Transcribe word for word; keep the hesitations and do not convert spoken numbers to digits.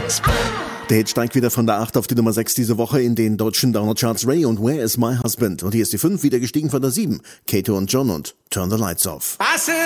Der Hit steigt wieder von der acht auf die Nummer sechs diese Woche in den deutschen Download-Charts. Ray und Where is my husband? Und hier ist die fünf wieder gestiegen von der sieben. Kato und John und Turn the Lights Off.